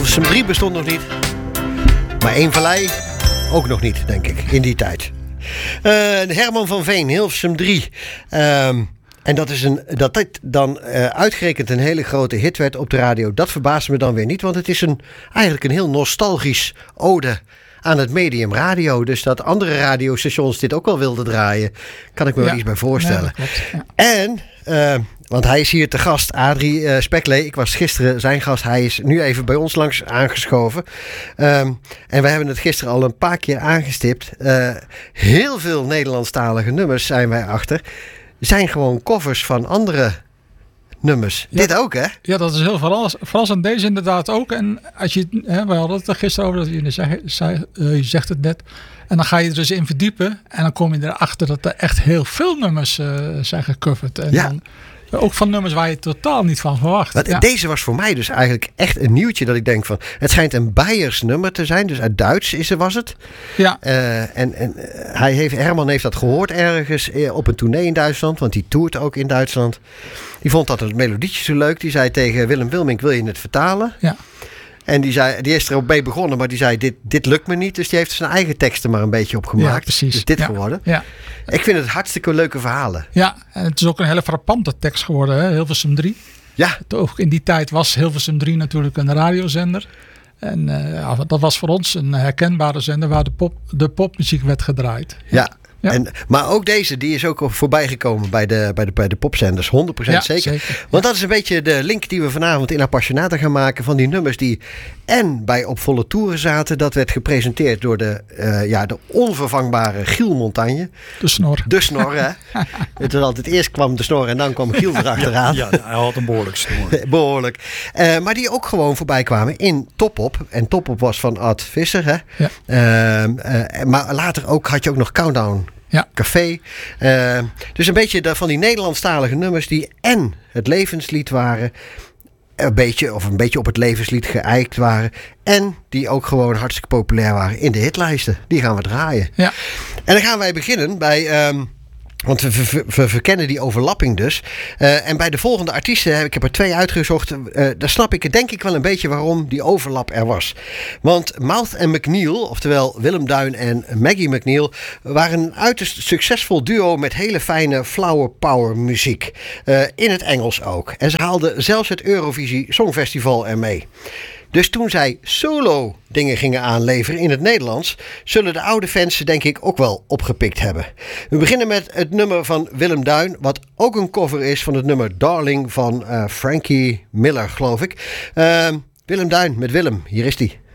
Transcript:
Hilversum 3 bestond nog niet. Maar 1 Vallei ook nog niet, denk ik, in die tijd. Herman van Veen, Hilversum 3. En dat dit dan uitgerekend een hele grote hit werd op de radio, dat verbaast me dan weer niet. Want het is eigenlijk een heel nostalgisch ode aan het medium radio. Dus dat andere radiostations dit ook wel wilden draaien, kan ik me wel iets bij voorstellen. Nee, dat klopt, En, want hij is hier te gast, Adrie Speklee. Ik was gisteren zijn gast. Hij is nu even bij ons langs aangeschoven. En we hebben het gisteren al een paar keer aangestipt. Heel veel Nederlandstalige nummers, zijn wij achter, zijn gewoon covers van andere nummers. Ja, dit ook, hè? Ja, dat is heel verrassend. Deze inderdaad ook. En als je, we hadden het er gisteren over, dat je zegt het net. En dan ga je er eens in verdiepen. En dan kom je erachter dat er echt heel veel nummers zijn gecoverd. En dan ook van nummers waar je totaal niet van verwacht. Deze was voor mij dus eigenlijk echt een nieuwtje. Dat ik denk van, het schijnt een Beiers nummer te zijn. Dus uit Duits was het. Ja. En Herman heeft dat gehoord ergens op een tournee in Duitsland. Want die toert ook in Duitsland. Die vond dat het melodietje zo leuk. Die zei tegen Willem Wilmink, wil je het vertalen? Ja. En die is er ook mee begonnen, maar die zei, dit lukt me niet. Dus die heeft zijn eigen teksten maar een beetje opgemaakt. Ja, precies. Dus dit geworden. Ja. Ik vind het hartstikke leuke verhalen. Ja, en het is ook een hele frappante tekst geworden, hè? Hilversum 3. Ja. Ook in die tijd was Hilversum 3 natuurlijk een radiozender. En dat was voor ons een herkenbare zender waar de popmuziek werd gedraaid. Ja. Ja. Maar ook deze, die is ook voorbij gekomen bij de popzenders. 100% zeker. Want dat is een beetje de link die we vanavond in Appassionata gaan maken. Van die nummers die en bij Op Volle Toeren zaten. Dat werd gepresenteerd door de onvervangbare Giel Montagne. De snor, hè. Het was altijd, eerst kwam de snor en dan kwam Giel erachteraan. Ja, hij had een behoorlijk snor. Behoorlijk. Maar die ook gewoon voorbij kwamen in Top Op. En Top Op was van Ad Visser, hè. Ja. Maar later had je ook nog Countdown. Ja. Café. Dus een beetje van die Nederlandstalige nummers die en het levenslied waren. Een beetje op het levenslied geëikt waren. En die ook gewoon hartstikke populair waren in de hitlijsten. Die gaan we draaien. Ja. En dan gaan wij beginnen bij... want we verkennen die overlapping dus. En bij de volgende artiesten, ik heb er 2 uitgezocht. Daar snap ik denk ik wel een beetje waarom die overlap er was. Want Mouth en McNeil, oftewel Willem Duin en Maggie McNeil, waren een uiterst succesvol duo met hele fijne flower power muziek. In het Engels ook. En ze haalden zelfs het Eurovisie Songfestival ermee. Dus toen zij solo dingen gingen aanleveren in het Nederlands, zullen de oude fans ze denk ik ook wel opgepikt hebben. We beginnen met het nummer van Willem Duin, wat ook een cover is van het nummer Darling van Frankie Miller, geloof ik. Willem Duin met Willem, hier is die.